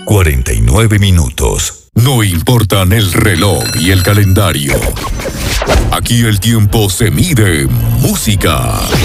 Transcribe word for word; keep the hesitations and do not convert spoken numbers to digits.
cuarenta y nueve minutos. No importan el reloj y el calendario. Aquí el tiempo se mide en música.